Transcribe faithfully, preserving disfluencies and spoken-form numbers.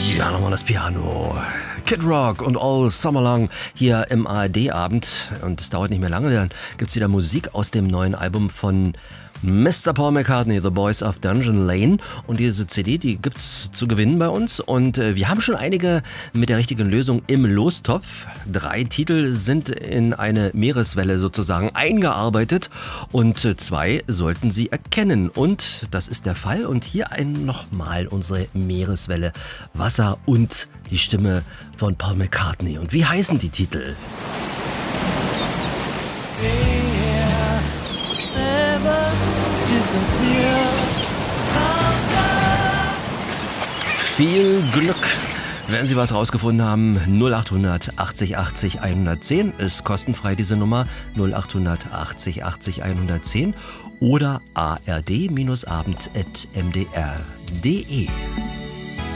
Ja, nochmal das Piano. Kid Rock und All Summer Long hier im A R D-Abend. Und es dauert nicht mehr lange, dann gibt es wieder Musik aus dem neuen Album von Mister Paul McCartney, The Boys of Dungeon Lane. Und diese C D, die gibt's zu gewinnen bei uns. Und äh, wir haben schon einige mit der richtigen Lösung im Lostopf. Drei Titel sind in eine Meereswelle sozusagen eingearbeitet. Und äh, zwei sollten Sie erkennen. Und das ist der Fall. Und hier ein nochmal unsere Meereswelle. Wasser und die Stimme von Paul McCartney. Und wie heißen die Titel? Viel Glück, wenn Sie was rausgefunden haben. null acht achtzig achtzig hundertzehn ist kostenfrei, diese Nummer. null acht achtzig achtzig hundertzehn oder ard-abend at m d r punkt d e.